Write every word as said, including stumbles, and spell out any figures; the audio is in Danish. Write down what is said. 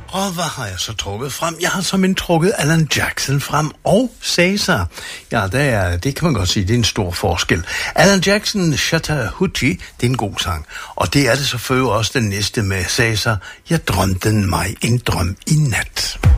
Og hvad har jeg så trukket frem? Jeg har som en trukket Alan Jackson frem og Cæsar. Ja, det, er, det kan man godt sige, det er en stor forskel. Alan Jackson, Chattahoochee, det er en god sang. Og det er det selvfølgelig også den næste med Cæsar. Jeg drømte mig en drøm i nat.